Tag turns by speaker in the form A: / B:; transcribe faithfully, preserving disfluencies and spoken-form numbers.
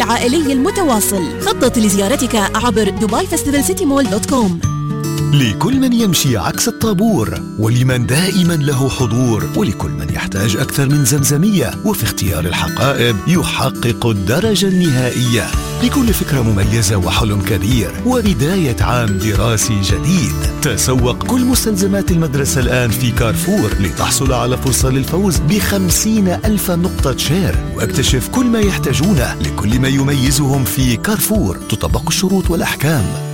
A: العائلي المتواصل. خطط لزيارتك عبر دبي فيستيفال سيتي مول دوت كوم.
B: لكل من يمشي عكس الطابور، ولمن دائما له حضور، ولكل من يحتاج أكثر من زمزمية، وفي اختيار الحقائب يحقق الدرجة النهائية. لكل فكرة مميزة وحلم كبير وبداية عام دراسي جديد. تسوق كل مستلزمات المدرسة الآن في كارفور لتحصل على فرصة للفوز بخمسين ألف نقطة شير، واكتشف كل ما يحتاجونه لكل ما يميزهم في كارفور. تطبق الشروط والأحكام.